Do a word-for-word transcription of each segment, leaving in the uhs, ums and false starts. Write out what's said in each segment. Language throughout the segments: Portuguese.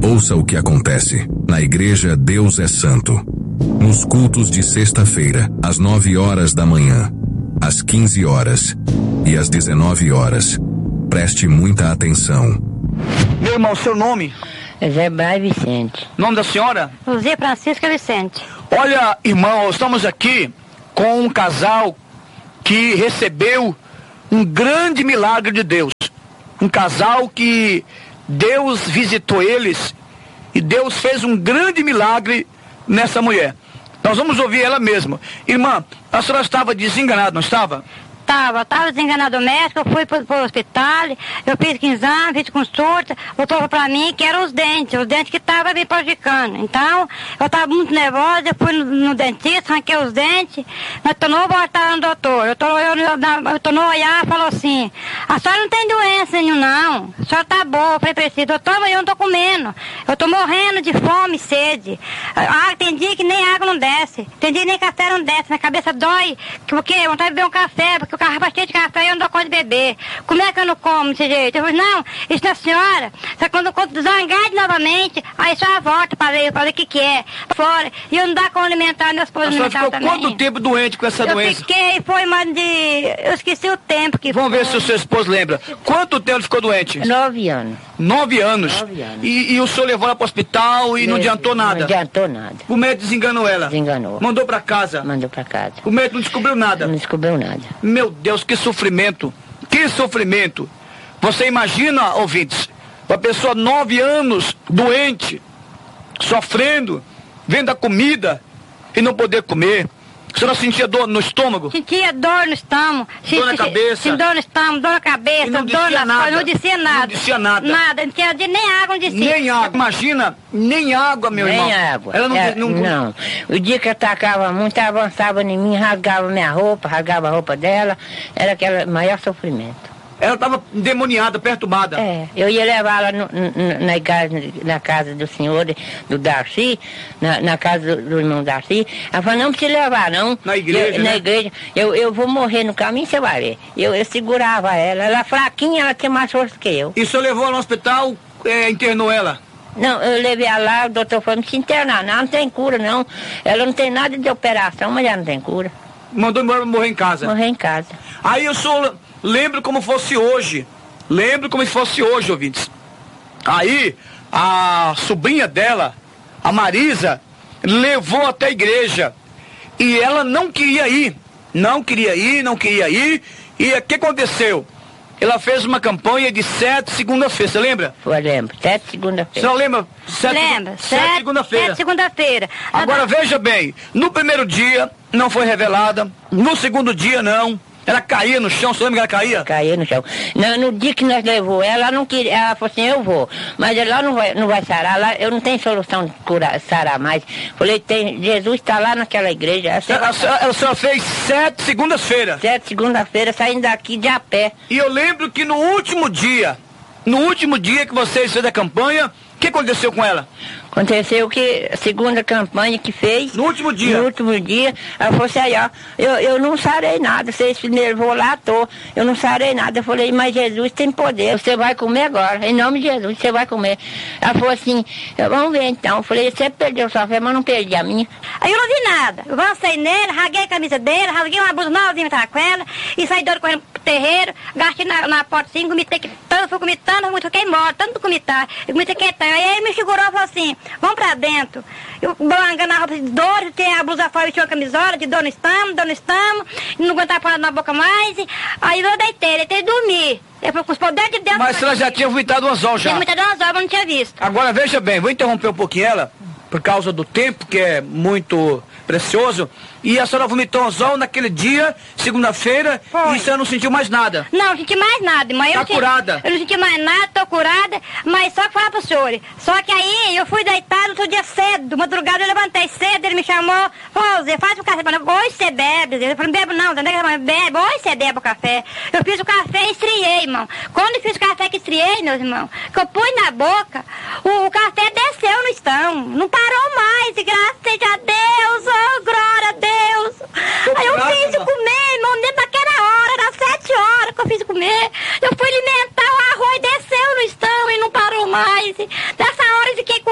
Ouça o que acontece. Na igreja Deus é Santo. Nos cultos de sexta-feira, às nove horas da manhã, às quinze horas e às dezenove horas. Preste muita atenção. Meu irmão, seu nome? Zé Braz Vicente. Nome da senhora? Luzia Francisca Vicente. Olha, irmão, estamos aqui com um casal que recebeu um grande milagre de Deus. Um casal que Deus visitou eles e Deus fez um grande milagre nessa mulher. Nós vamos ouvir ela mesma. Irmã, a senhora estava desenganada, não estava? Estava, estava desenganado o médico, eu fui para o hospital, eu fiz exame, fiz consulta, voltou para mim que eram os dentes, os dentes que estavam me prejudicando. Então, eu estava muito nervosa, eu fui no, no dentista, arranquei os dentes, mas tornou voltar no doutor. Eu tornou, eu, eu, eu tornou olhar e falou assim, a senhora não tem doença nenhuma não, a senhora está boa. Eu falei para ele, doutor, mas eu não estou comendo, eu estou morrendo de fome e sede. Ah, tem dia que nem água não desce, tem dia que nem café não desce, minha cabeça dói, porque eu vontade de beber um café, porque o carro cheio de café e eu não dou conta de beber. Como é que eu não como desse jeito? Eu falei, não, isso da senhora, só quando eu zangar novamente, aí só a volta para ver, para ver o que que é, fora. E eu não dá como alimentar meus esposos alimentar também. A senhora ficou quanto tempo doente com essa eu doença? Eu fiquei, foi mais de... Eu esqueci o tempo que Vamos foi. ver se o seu esposo lembra. Quanto tempo ficou doente? Nove anos. Nove anos? Nove anos. E, e o senhor levou ela para o hospital e não, não adiantou nada? Não adiantou nada. O médico desenganou ela? Desenganou. Mandou para casa? Mandou para casa. O médico não descobriu nada? Não descobriu nada. Meu Deus, que sofrimento. Que sofrimento. Você imagina, ouvintes, uma pessoa nove anos doente, sofrendo, vendo a comida e não poder comer. A senhora sentia dor no estômago? Sentia dor no estômago. Dor na cabeça? Sim, dor no estômago, dor na cabeça, E não dor descia na nada? Não descia nada. Não descia nada? Nada, não tinha nem água, não descia. Nem água. Imagina, nem água, meu Nem irmão. água. Ela não, Ela- não, não. O dia que atacava muito, avançava em mim, rasgava minha roupa, rasgava a roupa dela. Era aquele maior sofrimento. Ela estava endemoniada, perturbada. É, eu ia levá-la no- no- na, casa, na casa do senhor, do Darcy, na, na casa do, do irmão Darcy. Ela falou, não precisa levar, não. Na igreja, eu, né? Na igreja. Eu, eu vou morrer no caminho, você vai ver. Eu, eu segurava ela. Ela fraquinha, ela tinha mais força que eu. E o senhor levou ela no hospital, é, internou ela? Não, eu levei ela lá, o doutor falou, não se internar, não, não tem cura, não. Ela não tem nada de operação, mas ela não tem cura. Mandou embora morrer em casa? Morrer em casa. Aí eu sou, lembro como fosse hoje. Lembro como se fosse hoje, ouvintes. Aí, a sobrinha dela, a Marisa, levou até a igreja. E ela não queria ir. Não queria ir, não queria ir. E o que aconteceu? Ela fez uma campanha de sete segunda-feira, você lembra? Foi, lembro. Sete Você segunda-feira. não lembra? Sete, Lembra? Sete segunda-feira. Sete segunda-feira. Agora veja bem, no primeiro dia não foi revelada, no segundo dia não. Ela caía no chão, você lembra que ela caía? Caía no chão. No, no dia que nós levou ela, ela não queria, ela falou assim, eu vou. Mas ela não vai, não vai sarar, lá, eu não tenho solução de curar, sarar mais. Falei, tem, Jesus está lá naquela igreja. A senhora, a senhora- a senhora fez sete segundas-feiras. Sete segunda-feira, saindo daqui de a pé. E eu lembro que no último dia, no último dia que vocês fizeram a campanha, o que aconteceu com ela? Aconteceu que a segunda campanha que fez. No último dia? No último dia, ela falou assim, aí, ó, eu, eu não sarei nada, vocês se levou lá, tô, eu não sarei nada. Eu falei, mas Jesus tem poder, você vai comer agora, em nome de Jesus, você vai comer. Ela falou assim, vamos ver então. Eu falei, você perdeu sua fé, mas não perdi a minha. Aí eu não vi nada. Eu avancei nele, rasguei a camisa dele, rasguei uma blusa novinha que tava com ela, e saí doido correndo pro terreiro, gastei na, na porta assim, comitei que tanto, fui comitando, eu fiquei morto, tanto comitar, eu comitei que tanto. Aí ele me segurou e falou assim, vamos pra dentro. Eu blangando a roupa de dor, tem a blusa fora, tinha uma camisola de dor no estômago, dor no estômago, não aguentava pôr na boca mais. Aí eu deitei, deitei e dormi. Eu fui com os poderes de Deus. Mas ela já tinha vomitado um anzol já. Tinha vomitado um anzol, eu não tinha visto. Agora veja bem, vou interromper um pouquinho ela, por causa do tempo, que é muito precioso. E a senhora vomitou anzol naquele dia, segunda-feira, Foi. e a senhora não sentiu mais nada. Não, não senti mais nada, mãe. Tá eu não curada? Senti, eu não senti mais nada, tô curada, mas só que falar pro senhor. Só que aí eu fui deitada outro dia cedo, madrugada eu levantei cedo, ele me chamou, falou, Zé, faz um café pra mim. Hoje você bebe, Zé. Eu falei, não bebo não, Zé, bebe, hoje você bebe o café. Eu fiz o café e esfriei, irmão. Quando eu fiz o café que esfriei, meus irmãos, que eu pus na boca, o, o café desceu no estão, não parou mais, e graças seja a Deus, oh, glória a Deus. Aí eu graças, fiz irmão. comer, irmão, dentro daquela hora, era sete horas que eu fiz comer. Eu fui alimentar, o arroz desceu no estão e não parou mais. Nessa hora eu fiquei com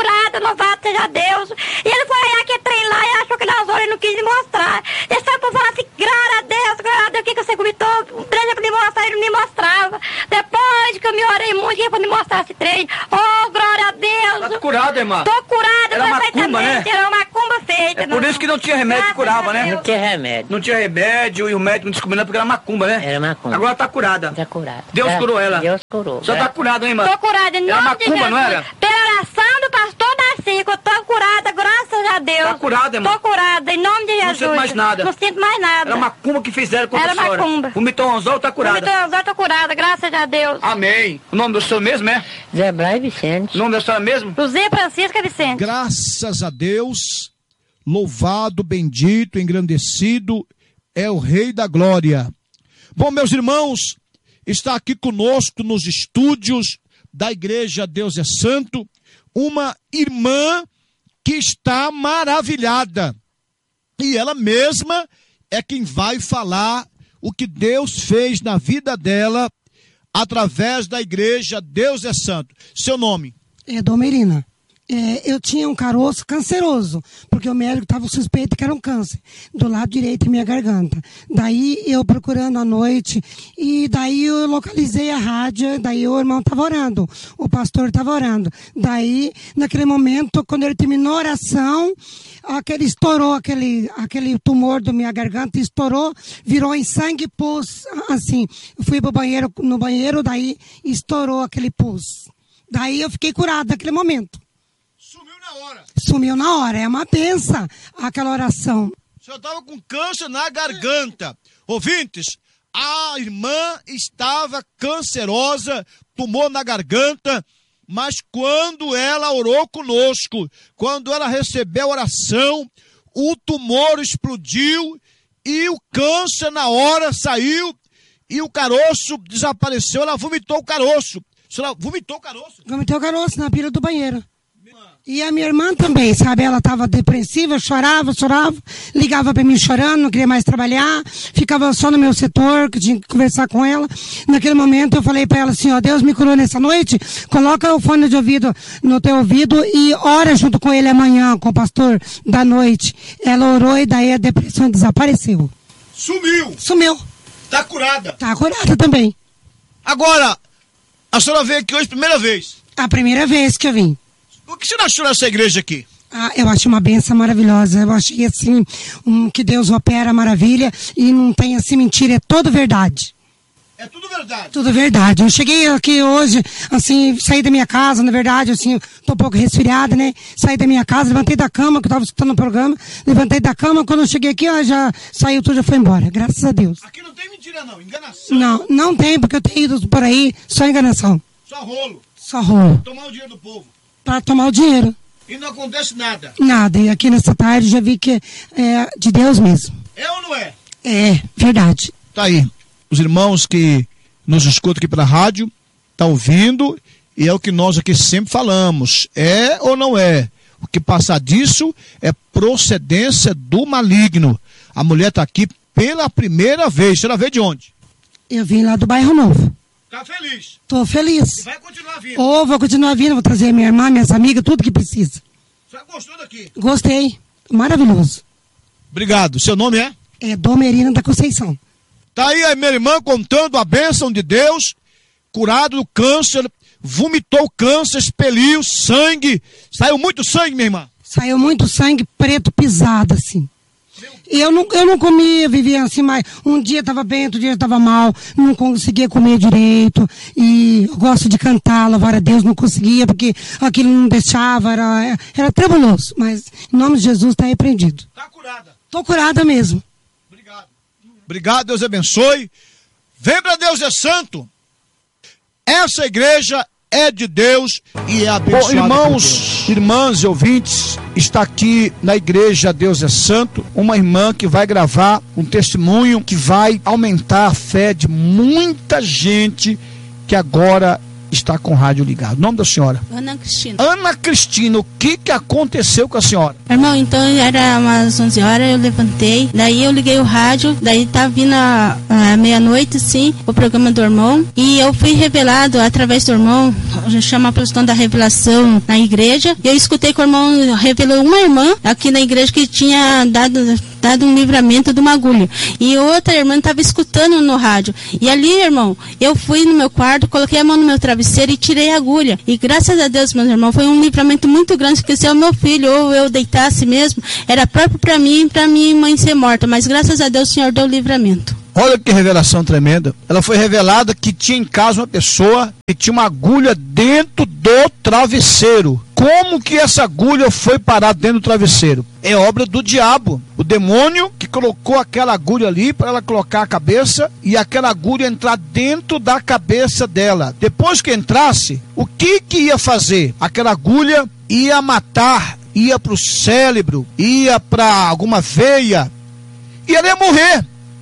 passar esse trem. Oh, glória a Deus. Tá curada, irmã? Tô curada, era macumba, né? Era uma macumba feita. É por isso que não tinha remédio que curava, né? Não tinha remédio. Não tinha remédio e o médico não descobriu porque era macumba, né? Era macumba. Agora tá curada. Tá curada. Deus Gra curou ela. Deus curou. Você tá curada, hein, irmã? Tô curada, em nome era macumba, de Jesus. não era? Pela oração do pastor Dacico, eu tô curada, graças a Deus. Tá curada, irmã? Tô curada, em nome de Jesus. Não sinto mais nada. Não sinto mais nada. Era macumba que fizeram contra Era a senhora. macumba. Vomitou um anzol, tá curada. Vomitou um anzol, tô curada, graças a Deus. Amém. O nome do senhor mesmo é? Zé Blay Vicente. O nome da senhora mesmo? Luzia Francisca Vicente. Graças a Deus, louvado, bendito, engrandecido é o Rei da Glória. Bom, meus irmãos, está aqui conosco nos estúdios da Igreja Deus é Santo, uma irmã que está maravilhada. E ela mesma é quem vai falar o que Deus fez na vida dela através da Igreja Deus é Santo. Seu nome? É Domerina. É, eu tinha um caroço canceroso, porque o médico estava suspeito que era um câncer, do lado direito da minha garganta. Daí eu procurando à noite, e daí eu localizei a rádio, daí o irmão estava orando, o pastor estava orando. Daí, naquele momento, quando ele terminou a oração, aquele estourou, aquele, aquele tumor da minha garganta, estourou, virou em sangue, pus, assim. Eu fui pro banheiro, no banheiro, daí estourou aquele pus. Daí eu fiquei curada naquele momento. Hora. Sumiu na hora, é uma benção aquela oração. O senhor estava com câncer na garganta. Ouvintes, a irmã estava cancerosa, tumor na garganta, mas quando ela orou conosco, quando ela recebeu a oração, o tumor explodiu e o câncer na hora saiu e o caroço desapareceu. Ela vomitou o caroço. Ela vomitou o caroço? Vomitou o caroço na pila do banheiro. E a minha irmã também, sabe? Ela estava depressiva, chorava, chorava, ligava para mim chorando, não queria mais trabalhar, ficava só no meu setor, que tinha que conversar com ela. Naquele momento eu falei para ela assim, ó, Deus me curou nessa noite, coloca o fone de ouvido no teu ouvido e ora junto com ele amanhã, com o pastor da noite. Ela orou e daí a depressão desapareceu. Sumiu. Sumiu. Tá curada. Tá curada também. Agora, a senhora veio aqui hoje primeira vez. A primeira vez que eu vim. O que você achou nessa igreja aqui? Ah, eu acho uma benção maravilhosa. Eu achei assim, um, que Deus opera maravilha e não tem assim mentira, é tudo verdade. É tudo verdade? Tudo verdade. Eu cheguei aqui hoje, assim, saí da minha casa, na verdade, assim, tô um pouco resfriada, né? Saí da minha casa, levantei da cama, que eu tava escutando o programa, levantei da cama, quando eu cheguei aqui, ó, já saiu tudo, já foi embora, graças a Deus. Aqui não tem mentira não, enganação. Não, não tem, porque eu tenho ido por aí, só enganação. Só rolo. Só rolo. Tomar o dinheiro do povo. Para tomar o dinheiro. E não acontece nada. Nada. E aqui nessa tarde já vi que é de Deus mesmo. É ou não é? É, verdade. Tá aí. Os irmãos que nos escutam aqui pela rádio, tá ouvindo, e é o que nós aqui sempre falamos. É ou não é? O que passar disso é procedência do maligno. A mulher tá aqui pela primeira vez. Você veio de onde? Eu vim lá do Bairro Novo. Tá feliz? Tô feliz. E vai continuar vindo? Ou oh, vou continuar vindo, vou trazer minha irmã, minhas amigas, tudo que precisa. Você gostou daqui? Gostei. Maravilhoso. Obrigado. Seu nome é? É Domerina da Conceição. Tá aí a minha irmã contando a bênção de Deus, curado do câncer, vomitou o câncer, expeliu sangue. Saiu muito sangue, minha irmã? Saiu muito sangue preto pisado, assim. Eu não, eu não comia, vivia assim, mas um dia estava bem, outro dia estava mal, não conseguia comer direito, e eu gosto de cantar, louvar a Deus, não conseguia, porque aquilo não deixava, era, era trebuloso, mas em nome de Jesus está repreendido. Está curada? Estou curada mesmo. Obrigado. Obrigado, Deus abençoe. Vem para Deus é Santo. Essa igreja é de Deus e é abençoada. Bom, irmãos, irmãs e ouvintes, está aqui na igreja Deus é Santo, uma irmã que vai gravar um testemunho que vai aumentar a fé de muita gente que agora está com o rádio ligado. O nome da senhora? Ana Cristina. Ana Cristina, o que que aconteceu com a senhora? Irmão, então era umas onze horas, eu levantei, daí eu liguei o rádio, daí tá vindo a, a meia-noite, sim, o programa do irmão, e eu fui revelado através do irmão, a gente chama a questão da revelação na igreja, e eu escutei que o irmão revelou uma irmã aqui na igreja que tinha dado dado um livramento de uma agulha. E outra irmã estava escutando no rádio. E ali, irmão, eu fui no meu quarto, coloquei a mão no meu travesseiro e tirei a agulha. E graças a Deus, meus irmãos, foi um livramento muito grande, porque se é o meu filho ou eu deitasse mesmo, era próprio para mim e para minha mãe ser morta. Mas graças a Deus o Senhor deu livramento. Olha que revelação tremenda. Ela foi revelada que tinha em casa uma pessoa que tinha uma agulha dentro do travesseiro. Como que essa agulha foi parar dentro do travesseiro? É obra do diabo. O demônio que colocou aquela agulha ali para ela colocar a cabeça e aquela agulha entrar dentro da cabeça dela. Depois que entrasse, o que que ia fazer? Aquela agulha ia matar, ia para o cérebro, ia para alguma veia e ela ia morrer.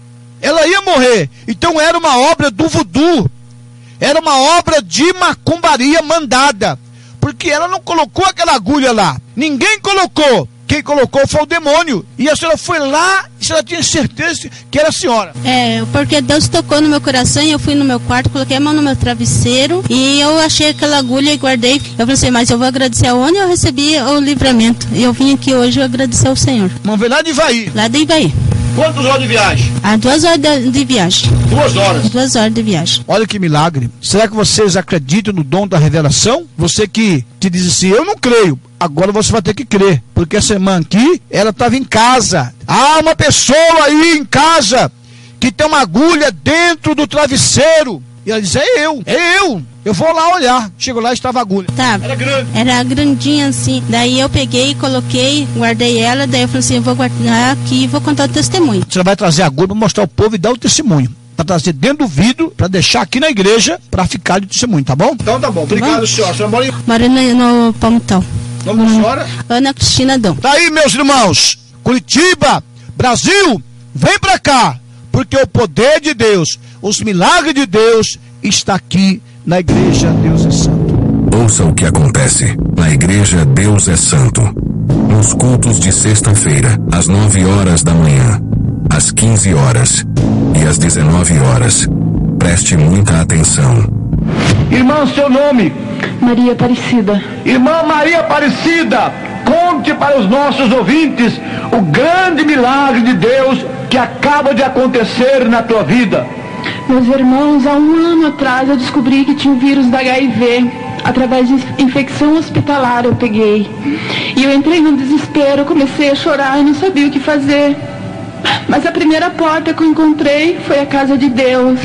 Ela ia morrer. Então era uma obra do voodoo. Era uma obra de macumbaria mandada. Porque ela não colocou aquela agulha lá. Ninguém colocou. Quem colocou foi o demônio. E a senhora foi lá e a senhora tinha certeza que era a senhora. É, porque Deus tocou no meu coração e eu fui no meu quarto, coloquei a mão no meu travesseiro e eu achei aquela agulha e guardei. Eu pensei, mas eu vou agradecer aonde eu recebi o livramento. E eu vim aqui hoje agradecer ao Senhor. Vamos ver lá de Ivaí. Lá de Ivaí. Quantas horas de viagem? Ah, duas horas de, de viagem. Duas horas? Duas horas de viagem. Olha que milagre. Será que vocês acreditam no dom da revelação? Você que te diz assim, eu não creio. Agora você vai ter que crer. Porque essa irmã aqui, ela estava em casa. Há uma pessoa aí em casa que tem uma agulha dentro do travesseiro. E ela diz, é eu, é eu. Eu vou lá olhar. Chego lá e estava a agulha. Tá. Era grande. Era grandinha assim. Daí eu peguei, coloquei, guardei ela. Daí eu falei assim, eu vou guardar aqui e vou contar o testemunho. Você vai trazer a agulha para mostrar ao povo e dar o testemunho. Para trazer dentro do vidro, para deixar aqui na igreja, para ficar de testemunho, tá bom? Então tá bom. Obrigado, tá senhora. A senhora mora em... Moro no, no Palmitão. Nome da senhora? Ana Cristina Dom. Tá aí, meus irmãos. Curitiba, Brasil, vem para cá. Porque o poder de Deus, os milagres de Deus, está aqui na igreja Deus é Santo. Ouça o que acontece na igreja Deus é Santo. Nos cultos de sexta-feira, às nove horas da manhã, às quinze horas e às dezenove horas. Preste muita atenção. Irmã, seu nome? Maria Aparecida. Irmã Maria Aparecida, conte para os nossos ouvintes o grande milagre de Deus que acaba de acontecer na tua vida. Meus irmãos, há um ano atrás eu descobri que tinha o vírus da H I V. Através de infecção hospitalar eu peguei. E eu entrei num desespero, comecei a chorar e não sabia o que fazer. Mas a primeira porta que eu encontrei foi a casa de Deus.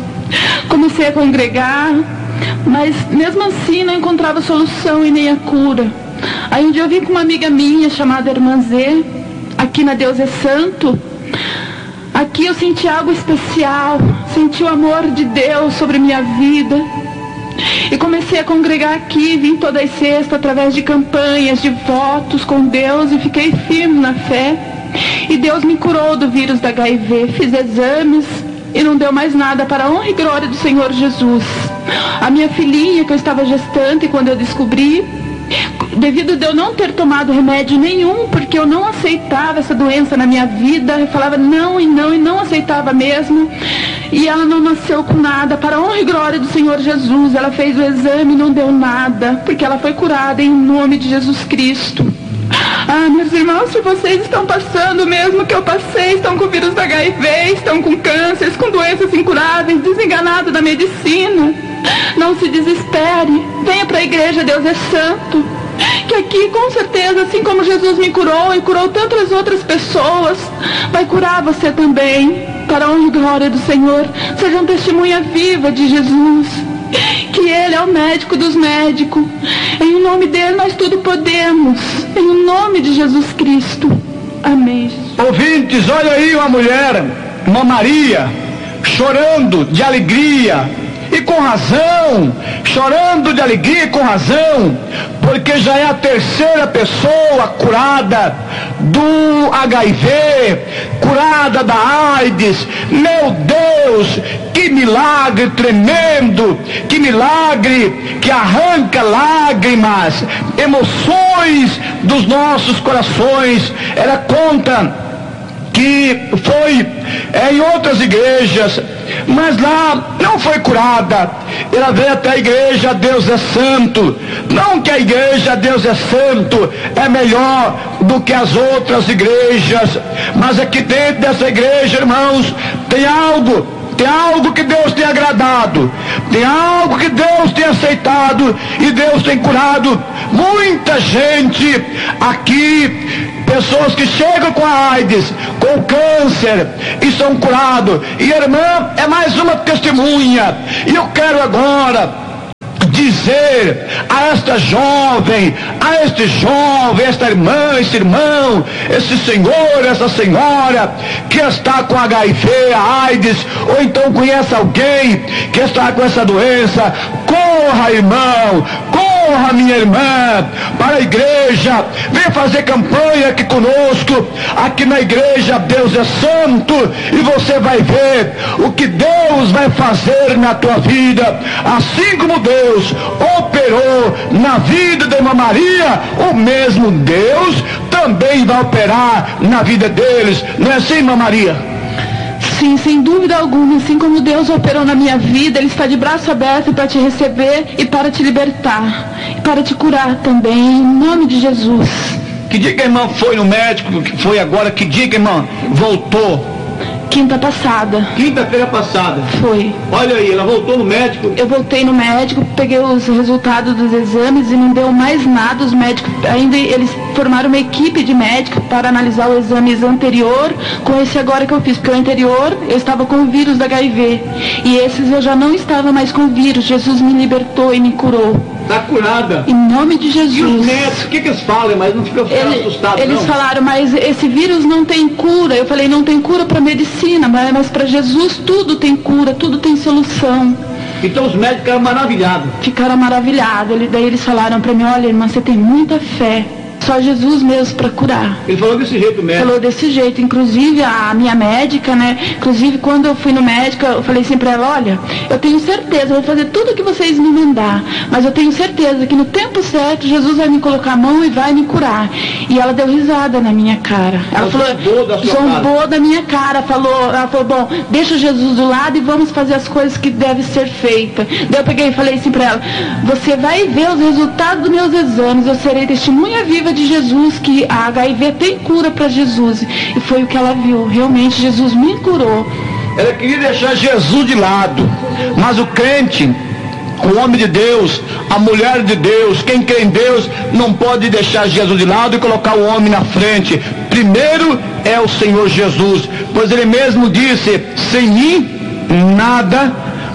Comecei a congregar, mas mesmo assim não encontrava solução e nem a cura. Aí um dia eu vim com uma amiga minha chamada Irmã Zê, aqui na Deus é Santo. Aqui eu senti algo especial, senti o amor de Deus sobre minha vida. E comecei a congregar aqui, vim todas as sextas através de campanhas, de votos com Deus e fiquei firme na fé. E Deus me curou do vírus da H I V, fiz exames e não deu mais nada, para a honra e glória do Senhor Jesus. A minha filhinha que eu estava gestante, quando eu descobri, devido a eu não ter tomado remédio nenhum, porque eu não aceitava essa doença na minha vida, eu falava não e não e não aceitava mesmo, e ela não nasceu com nada, para a honra e glória do Senhor Jesus. Ela fez o exame e não deu nada, porque ela foi curada em nome de Jesus Cristo. Ah, meus irmãos, se vocês estão passando o mesmo que eu passei, estão com o vírus da H I V, estão com cânceres, com doenças incuráveis, desenganados da medicina, não se desespere, venha para a igreja Deus é Santo, que aqui com certeza, assim como Jesus me curou e curou tantas outras pessoas, vai curar você também, para a honra e glória do Senhor. Seja uma testemunha viva de Jesus, que Ele é o médico dos médicos. Em o nome dele nós tudo podemos, em o nome de Jesus Cristo. Amém. Ouvintes, olha aí uma mulher, uma Maria, chorando de alegria, e com razão, chorando de alegria e com razão, porque já é a terceira pessoa curada do H I V, curada da AIDS. Meu Deus, que milagre tremendo, que milagre que arranca lágrimas, emoções dos nossos corações. Ela conta que foi é, em outras igrejas, mas lá não foi curada. Ela veio até a igreja Deus é Santo. Não que a igreja Deus é Santo é melhor do que as outras igrejas, mas aqui dentro dessa igreja, irmãos, tem algo, tem algo que Deus tem agradado, tem algo que Deus tem aceitado, e Deus tem curado muita gente aqui. Pessoas que chegam com a AIDS, com câncer, e são curados. E a irmã é mais uma testemunha. E eu quero agora dizer a esta jovem, a este jovem, esta irmã, esse irmão, esse senhor, essa senhora que está com H I V, a AIDS, ou então conhece alguém que está com essa doença, corra, irmão, corra, minha irmã, para a igreja, vem fazer campanha aqui conosco, aqui na igreja Deus é Santo, e você vai ver o que Deus vai fazer na tua vida, assim como Deus operou na vida da irmã Maria, o mesmo Deus também vai operar na vida deles, não é assim, irmã Maria? Sim, sem dúvida alguma, assim como Deus operou na minha vida, Ele está de braço aberto para te receber e para te libertar, e para te curar também, em nome de Jesus. Que dia que a irmã foi no médico, que foi agora, que dia que a irmã voltou? Quinta passada. Quinta-feira passada? Foi. Olha aí, ela voltou no médico? Eu voltei no médico, peguei os resultados dos exames e não deu mais nada. Os médicos, ainda eles formaram uma equipe de médicos para analisar o exame anterior com esse agora que eu fiz, porque o anterior eu estava com o vírus da H I V. E esses eu já não estava mais com o vírus. Jesus me libertou e me curou. Está curada. Em nome de Jesus. E os médicos, o que, que eles falam? Mas não ficam Ele, assustados, Eles não? falaram, mas esse vírus não tem cura. Eu falei, não tem cura para medicina, mas, mas para Jesus tudo tem cura, tudo tem solução. Então os médicos ficaram maravilhados. Ficaram maravilhados. Ele, daí eles falaram para mim, olha, irmã, você tem muita fé. Só Jesus mesmo para curar. Ele falou desse jeito mesmo? Falou desse jeito. Inclusive a minha médica, né? Inclusive quando eu fui no médico, eu falei assim para ela, olha, eu tenho certeza, eu vou fazer tudo o que vocês me mandar, mas eu tenho certeza que no tempo certo Jesus vai me colocar a mão e vai me curar. E ela deu risada na minha cara. Ela Ela falou, zombou da sua zombou cara. da minha cara. Falou, ela falou, bom, deixa Jesus do lado e vamos fazer as coisas que devem ser feitas. Daí eu peguei e falei assim para ela, você vai ver os resultados dos meus exames, eu serei testemunha viva de Jesus, que a H I V tem cura para Jesus. E foi o que ela viu. Realmente Jesus me curou. Ela queria deixar Jesus de lado, mas o crente, o homem de Deus, a mulher de Deus, quem crê em Deus, não pode deixar Jesus de lado e colocar o homem na frente. Primeiro é o Senhor Jesus, pois Ele mesmo disse, sem mim nada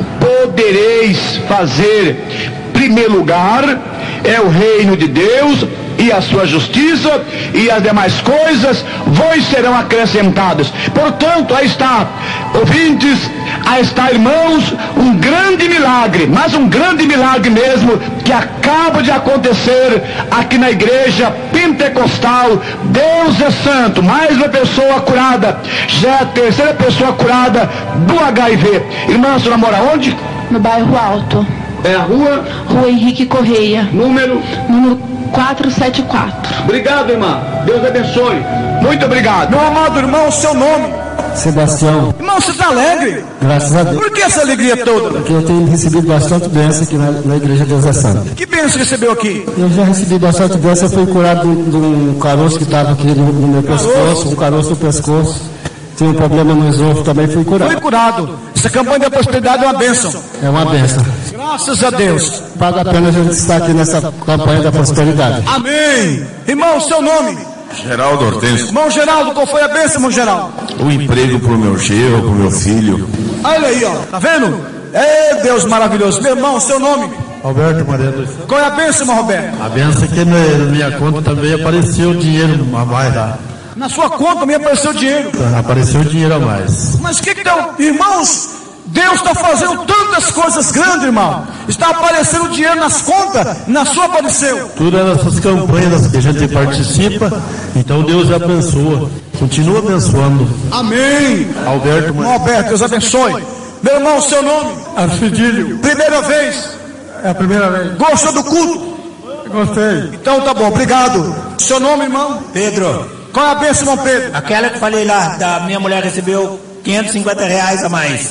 podereis fazer. Primeiro lugar é o reino de Deus e a sua justiça, e as demais coisas vos serão acrescentadas. Portanto, aí está, ouvintes, aí está, irmãos, um grande milagre, mas um grande milagre mesmo, que acaba de acontecer aqui na igreja pentecostal. Deus é Santo, mais uma pessoa curada, já é a terceira pessoa curada do H I V. Irmã, a senhora mora onde? No bairro Alto. É a rua? Rua Henrique Correia. Número? Número quatrocentos e setenta e quatro. Obrigado, irmã. Deus abençoe. Muito obrigado. Meu amado irmão, seu nome? Sebastião. Irmão, você está alegre? Graças a Deus. Por que essa alegria toda? Porque eu tenho recebido bastante bênção aqui na, na igreja Deus é Santo. Que bênção recebeu aqui? Eu já recebi bastante bênção, eu fui curado de, de um caroço que estava aqui no, no meu pescoço, um caroço no pescoço. Tinha um problema no esôfago, também fui curado. Foi curado. Essa campanha da prosperidade é uma bênção. É uma bênção. Graças a Deus. Paga a pena a gente estar aqui nessa campanha da prosperidade. Amém. Irmão, seu nome? Geraldo Hortêncio. Irmão Geraldo, qual foi a bênção, irmão Geraldo? O emprego pro meu genro, pro meu filho. Olha aí, ó. Tá vendo? É Deus maravilhoso. Meu irmão, seu nome? Roberto Maria dos Santos. Qual é a bênção, irmão Roberto? A bênção é que na minha conta também apareceu dinheiro a mais lá. Na sua conta me apareceu dinheiro. Apareceu dinheiro a mais. Mas o que que deu? Irmãos, Deus está fazendo tantas coisas grandes, irmão. Está aparecendo dinheiro nas contas, na sua apareceu. Tudo é nessas campanhas que a gente participa. Então Deus abençoa. Continua abençoando. Amém. Alberto Maria. Alberto, Deus abençoe. Meu irmão, seu nome? Arcidílio. Primeira vez? É a primeira vez. Gostou do culto? Gostei. Então tá bom, obrigado. Seu nome, irmão? Pedro. Qual é a bênção, irmão Pedro? Aquela que falei lá, da minha mulher recebeu quinhentos e cinquenta reais a mais.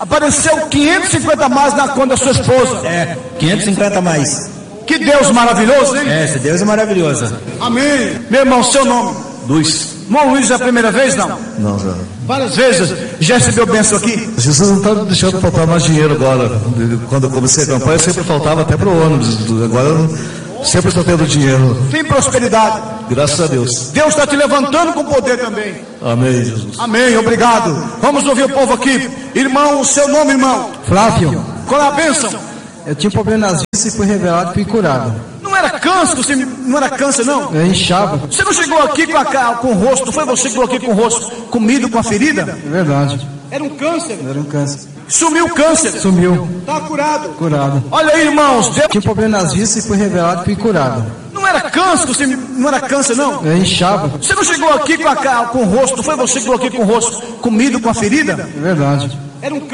Apareceu quinhentos e cinquenta mais na conta da sua esposa. É, quinhentos e cinquenta mais. Que Deus maravilhoso, hein? É, esse Deus é maravilhoso. Amém. Meu irmão, seu nome? Luiz. Irmão Luiz, é a primeira vez, não? Não, já. Várias vezes. Já recebeu bênção aqui? Jesus não está deixando faltar mais dinheiro agora. Quando eu comecei a campanha, sempre faltava até para o ônibus. Agora eu sempre estou tendo dinheiro. Tem prosperidade. Graças a Deus. Deus está te levantando com poder também. Amém, Jesus. Amém, obrigado. Vamos ouvir o povo aqui. Irmão, o seu nome, irmão? Flávio. Qual é a bênção? Eu tinha um problema nas vistas e fui revelado e fui curado. Não era câncer, você não era câncer, não? Eu inchava. Você não chegou aqui com, a, com o rosto, não foi você que chegou aqui com o rosto comido com a ferida? É verdade. Era um câncer? Era um câncer. Sumiu o câncer? Sumiu. Está curado? Curado. Olha aí, irmãos. Deus... Tinha um problema nas vistas e fui revelado e fui curado. Não era câncer, você não era câncer, não? Eu inchava. Você não chegou aqui com, a, com o rosto, não foi você que chegou aqui com o rosto comido com a ferida? É verdade. Era um